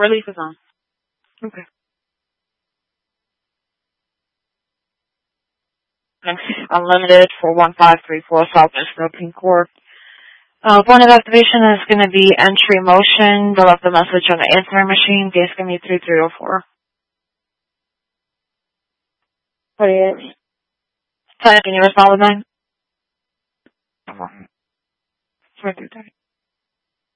Relief is on. Okay. Next, Unlimited for 1534 Southwest Philippine Court. Point of activation is going to be entry motion. They'll have the message on the answering machine. Case going to be 3304. 48. Can you respond with 9? 2330.